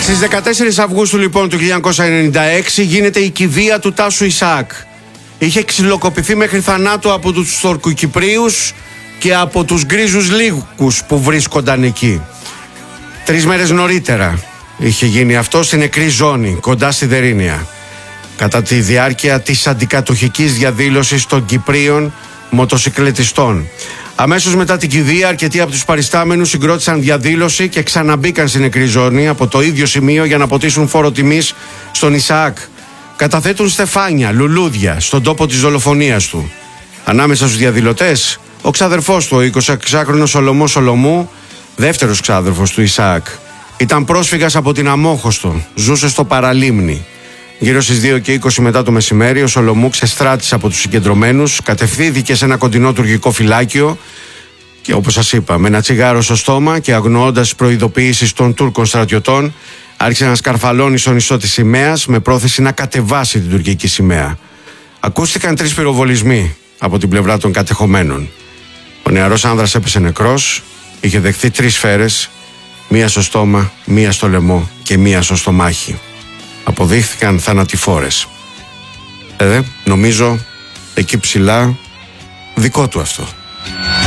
Στις 14 Αυγούστου λοιπόν του 1996 γίνεται η κηδεία του Τάσου Ισαάκ. Είχε ξυλοκοπηθεί μέχρι θανάτου από τους Τουρκοκυπρίους και από τους γκρίζους λύκους που βρίσκονταν εκεί. 3 μέρες νωρίτερα είχε γίνει αυτό στην νεκρή ζώνη, κοντά στη Δερίνια, κατά τη διάρκεια της αντικατοχικής διαδήλωσης των Κυπρίων μοτοσυκλετιστών. Αμέσως μετά την κηδεία, αρκετοί από τους παριστάμενους συγκρότησαν διαδήλωση και ξαναμπήκαν στην νεκρή ζώνη από το ίδιο σημείο για να ποτίσουν φόρο τιμής στον Ισαάκ. Καταθέτουν στεφάνια, λουλούδια στον τόπο της δολοφονίας του. Ανάμεσα στους διαδηλωτές, ο ξάδερφός του, ο 26χρονος Σολομός Σολομού, δεύτερος ξάδερφος του Ισαάκ. Ήταν πρόσφυγας από την Αμόχωστο, ζούσε στο Παραλίμνη. Γύρω στις 2:20 μετά το μεσημέρι, ο Σολομού ξεστράτησε από τους συγκεντρωμένους, κατευθύνθηκε σε ένα κοντινό τουρκικό φυλάκιο και, όπως σας είπα, με ένα τσιγάρο στο στόμα και αγνοώντας τις προειδοποιήσεις των Τούρκων στρατιωτών, άρχισε να σκαρφαλώνει στο νησό της σημαίας με πρόθεση να κατεβάσει την τουρκική σημαία. Ακούστηκαν 3 πυροβολισμοί από την πλευρά των κατεχομένων. Ο νεαρός άνδρας έπεσε νεκρός, είχε δεχθεί 3 σφαίρες, μία στο στόμα, μία στο λαιμό και μία στο στομάχι. Αποδείχθηκαν θανατηφόρες. Νομίζω εκεί ψηλά δικό του αυτό.